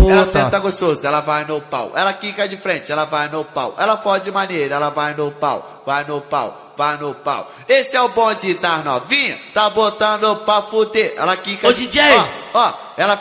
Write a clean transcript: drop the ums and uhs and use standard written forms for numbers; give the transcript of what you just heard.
puta. Ela senta gostoso, ela vai no pau. Ela quica de frente, ela vai no pau. Ela fode maneira, ela vai no pau. Vai no pau, vai no pau. Esse é o bonde das novinha, tá botando pra fuder. Ela quica Ô, DJ! Ó, ela